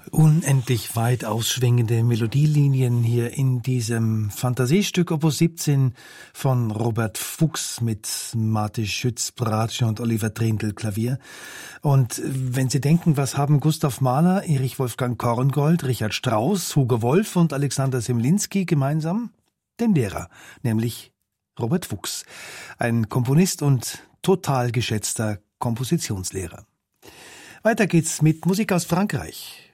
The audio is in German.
Unendlich weit ausschwingende Melodielinien hier in diesem Fantasiestück Opus 17 von Robert Fuchs mit Martin Schütz, Bratsche und Oliver Trindl Klavier. Und wenn Sie denken, was haben Gustav Mahler, Erich Wolfgang Korngold, Richard Strauss, Hugo Wolf und Alexander Semlinski gemeinsam? Den Lehrer, nämlich Robert Fuchs, ein Komponist und total geschätzter Kompositionslehrer. Weiter geht's mit Musik aus Frankreich.